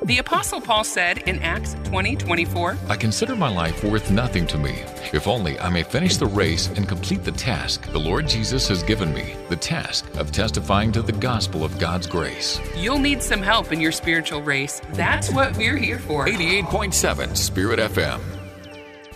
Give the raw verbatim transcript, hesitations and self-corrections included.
The Apostle Paul said in Acts twenty twenty-four, I consider my life worth nothing to me, if only I may finish the race and complete the task the Lord Jesus has given me, the task of testifying to the gospel of God's grace. You'll need some help in your spiritual race. That's what we're here for. eighty-eight point seven Spirit F M.